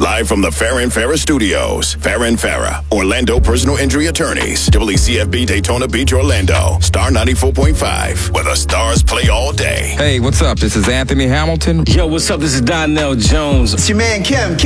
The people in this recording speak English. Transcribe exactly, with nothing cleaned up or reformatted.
Live from the Farrah and Farrah Studios. Farrah and Farrah, Orlando personal injury attorneys. W C F B Daytona Beach, Orlando. Star ninety-four point five, where the stars play all day. Hey, what's up? This is Anthony Hamilton. Yo, what's up? This is Donnell Jones. It's your man, Kim.